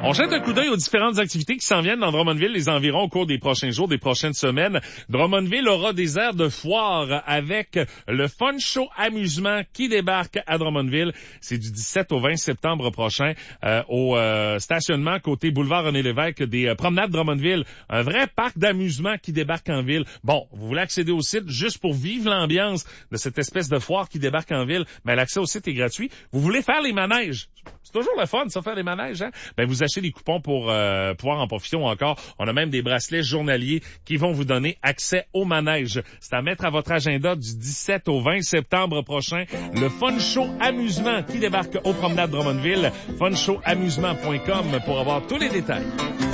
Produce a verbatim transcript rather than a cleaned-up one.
On jette un coup d'œil aux différentes activités qui s'en viennent dans Drummondville, les environs au cours des prochains jours, des prochaines semaines. Drummondville aura des aires de foire avec le Fun Show Amusement qui débarque à Drummondville. C'est du dix-sept au vingt septembre prochain euh, au euh, stationnement côté boulevard René-Lévesque des euh, promenades Drummondville. Un vrai parc d'amusement qui débarque en ville. Bon, vous voulez accéder au site juste pour vivre l'ambiance de cette espèce de foire qui débarque en ville, mais l'accès au site est gratuit. Vous voulez faire les manèges? C'est toujours le fun, ça, faire les manèges, hein? Ben, vous achetez des coupons pour euh, pouvoir en profiter ou encore. On a même des bracelets journaliers qui vont vous donner accès au manège. C'est à mettre à votre agenda du dix-sept au vingt septembre prochain. Le Fun Show Amusement qui débarque au promenade Drummondville. fun show amusement point com pour avoir tous les détails.